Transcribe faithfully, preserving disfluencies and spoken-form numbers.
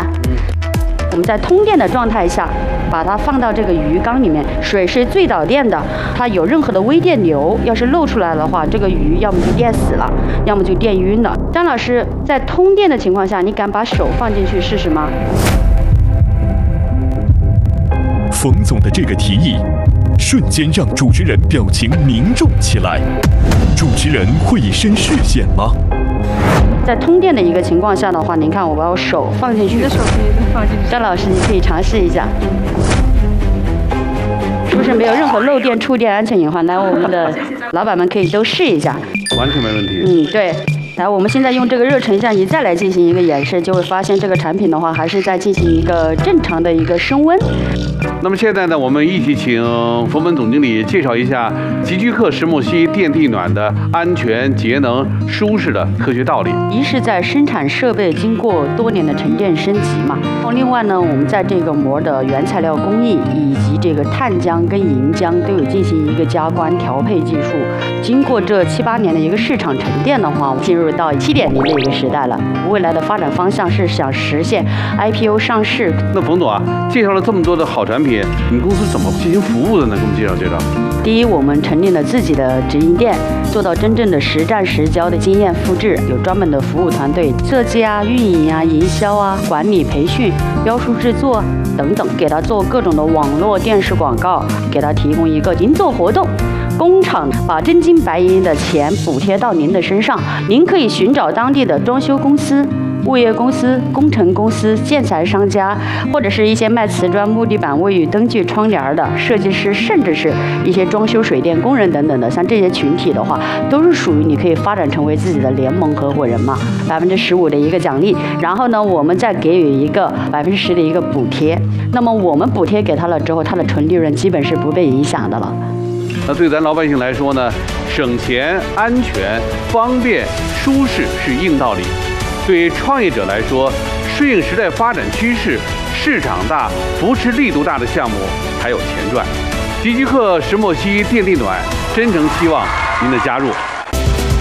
吧？我们在通电的状态下，把它放到这个鱼缸里面，水是最导电的，它有任何的微电流，要是漏出来的话，这个鱼要么就电死了，要么就电晕了。张老师，在通电的情况下，你敢把手放进去试试吗？ 冯总的这个提议，瞬间让主持人表情凝重起来。主持人会以身试险吗？ 在通电的一个情况下的话，您看我把我手放进去， 你的手可以放进去。 张老师，你可以尝试一下，是不是没有任何漏电、触电安全隐患？来，我们的老板们可以都试一下， 完全没问题。 嗯，对。来，我们现在用这个热成像仪再来进行一个演示，就会发现这个产品的话，还是在进行一个正常的一个升温。 那么现在呢，我们一起请冯本总经理介绍一下极居客石墨烯电地暖的安全、节能、舒适的科学道理。 一是在生产设备经过多年的沉淀升级嘛，另外呢，我们在这个膜的原材料工艺以及这个碳浆跟银浆都有进行一个加工调配技术。经过这七八年的一个市场沉淀的话，进入到七点零的一个时代了。未来的发展方向是想实现 I P O 上市。 那冯总啊，介绍了这么多的好产品，你们公司怎么进行服务的呢？给我们介绍介绍。 第一，我们成立了自己的直营店，做到真正的实战实教的经验复制，有专门的服务团队，设计啊、运营啊、营销啊、管理培训、标书制作等等，给他做各种的网络电视广告，给他提供一个银做活动。工厂把真金白银的钱补贴到您的身上，您可以寻找当地的装修公司、物业公司、工程公司、建材商家，或者是一些卖瓷砖、木地板、卫浴、灯具、窗帘的设计师，甚至是一些装修水电工人等等的，像这些群体的话，都是属于你可以发展成为自己的联盟合伙人嘛，百分之十五的一个奖励，然后呢，我们再给予一个百分之十的一个补贴。那么我们补贴给他了之后，他的纯利润基本是不被影响的了。 那对咱老百姓来说呢，省钱、安全、方便、舒适是硬道理；对创业者来说，顺应时代发展趋势、市场大、扶持力度大的项目才有钱赚。极居客石墨烯电地暖，真诚希望您的加入。